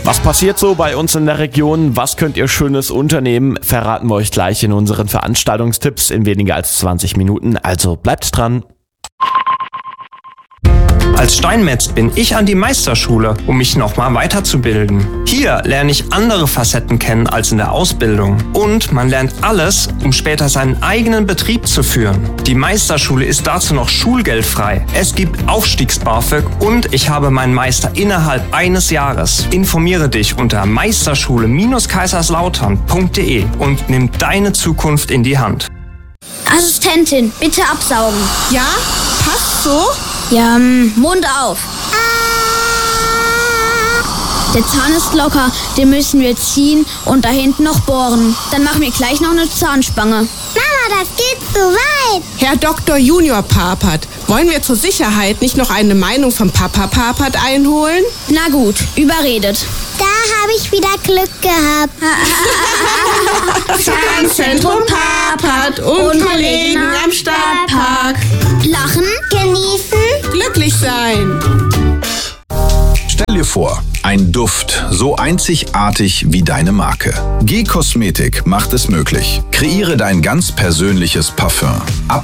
Was passiert so bei uns in der Region? Was könnt ihr Schönes unternehmen? Verraten wir euch gleich in unseren Veranstaltungstipps in weniger als 20 Minuten. Also bleibt dran. Als Steinmetz bin ich an die Meisterschule, um mich nochmal weiterzubilden. Hier lerne ich andere Facetten kennen als in der Ausbildung. Und man lernt alles, um später seinen eigenen Betrieb zu führen. Die Meisterschule ist dazu noch schulgeldfrei. Es gibt Aufstiegs-BAföG und ich habe meinen Meister innerhalb eines Jahres. Informiere dich unter meisterschule-kaiserslautern.de und nimm deine Zukunft in die Hand. Assistentin, bitte absaugen. Ja, passt so? Ja, Mund auf. Der Zahn ist locker, den müssen wir ziehen und da hinten noch bohren. Dann machen wir gleich noch eine Zahnspange. Mama, das geht zu weit. Herr Dr. Junior Papert, wollen wir zur Sicherheit nicht noch eine Meinung von Papa Papert einholen? Na gut, überredet. Da habe ich wieder Glück gehabt. Zahnzentrum Papert und Kollegen am Stadtpark. Lachen, Genießen. Glücklich sein. Stell dir vor, ein Duft so einzigartig wie deine Marke. G-Kosmetik macht es möglich. Kreiere dein ganz persönliches Parfüm.